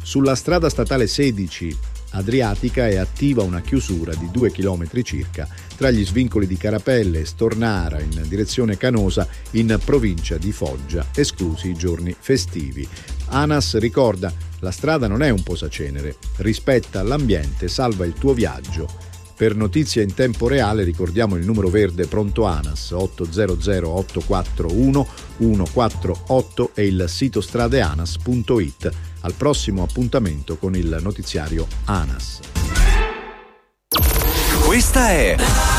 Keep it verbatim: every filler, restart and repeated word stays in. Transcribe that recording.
Sulla strada statale sedici Adriatica è attiva una chiusura di due chilometri circa tra gli svincoli di Carapelle e Stornara in direzione Canosa in provincia di Foggia, esclusi i giorni festivi. ANAS ricorda: la strada non è un posacenere, rispetta l'ambiente, salva il tuo viaggio. Per notizie in tempo reale ricordiamo il numero verde pronto ANAS otto zero zero otto quattro uno uno quattro otto e il sito stradeanas punto it. Al prossimo appuntamento con il notiziario ANAS. Questa è